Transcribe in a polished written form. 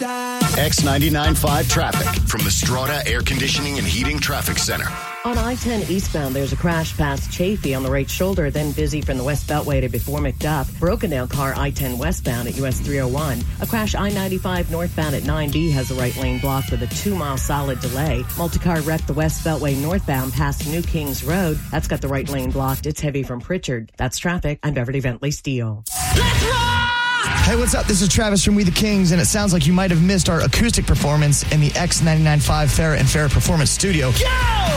X99.5 traffic from the Strata Air Conditioning and Heating Traffic Center. On I-10 eastbound, there's a crash past Chafee on the right shoulder, then busy from the West Beltway to before McDuff. Broken down car I-10 westbound at US 301. A crash I-95 northbound at 9B has the right lane blocked with a 2-mile solid delay. Multi-car wrecked the West Beltway northbound past New Kings Road. That's got the right lane blocked. It's heavy from Pritchard. That's traffic. I'm Beverly Bentley Steele. Let's rock! Hey, what's up? This is Travis from We the Kings, and it sounds like you might have missed our acoustic performance in the X99.5 Farrah and Farrah Performance Studio. Go!